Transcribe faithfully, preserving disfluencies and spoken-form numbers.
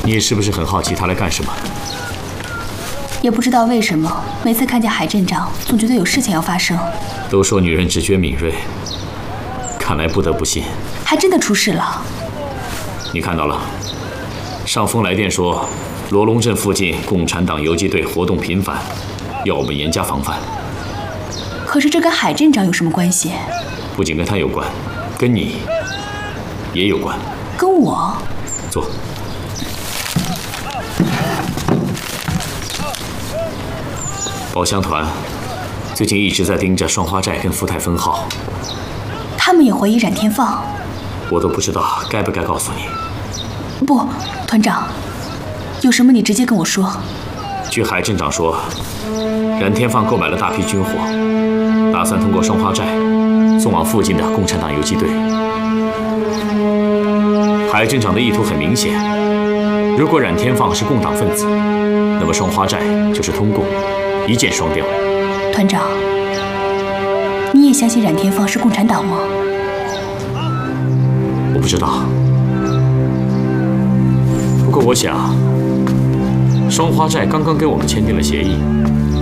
你是不是很好奇他来干什么？ 也不知道为什么，每次看见海镇长，总觉得有事情要发生。 都说女人直觉敏锐，看来不得不信， 还真的出事了。 你看到了？上峰来电说，罗龙镇附近共产党游击队活动频繁，要我们严加防范。 可是这跟海镇长有什么关系？ 不仅跟他有关，跟你也有关。 跟我？ 坐。宝箱团最近一直在盯着双花寨跟福泰分号， 他们也怀疑冉天放。 我都不知道该不该告诉你。 不，团长，有什么你直接跟我说。 据海镇长说，冉天放购买了大批军火，打算通过双花寨送往附近的共产党游击队。海镇长的意图很明显，如果冉天放是共党分子，那么双花寨就是通共，一箭双雕。 团长，你也相信冉天放是共产党吗？ 我不知道，不过我想，双花寨刚刚跟我们签订了协议，